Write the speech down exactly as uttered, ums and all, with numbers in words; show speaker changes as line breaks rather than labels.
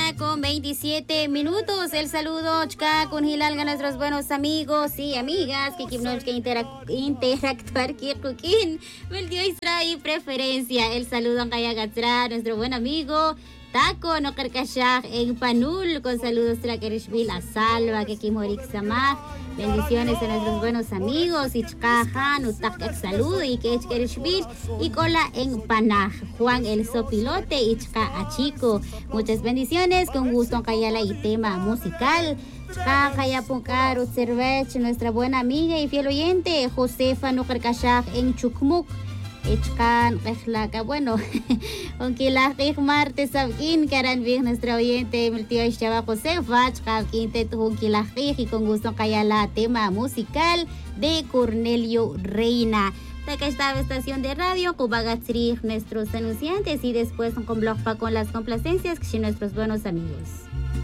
una con veintisiete minutos. El saludo chka con Hilal a nuestros buenos amigos y amigas que queremos que interac- interactuar con Meldio Isra y preferencia. El saludo a Kayagatsra, nuestro buen amigo Taco no Karkashak en Panul, con saludos a Kerishvil, a Salva, que Kimorik Samah. Bendiciones a nuestros buenos amigos, Ichkajan, Utak saludo y que Kerishvil, y Cola en Panaj, Juan el Sopilote, Ichka Achico. Muchas bendiciones, con gusto en Kayala y tema musical. Chka Kaya Punkar Utzervech, nuestra buena amiga y fiel oyente, Josefa no Karkashak en Chukmuk. Ichkan, Rehlaka, bueno, aunque la martes sabin, Karan Vig, nuestro oyente, el tío Ishaba José Fach, Quintet, y con gusto calla la tema musical de Cornelio Reina. Acá está la estación de radio, Kubagatsri, nuestros anunciantes, y después con blog con las complacencias que son nuestros buenos amigos.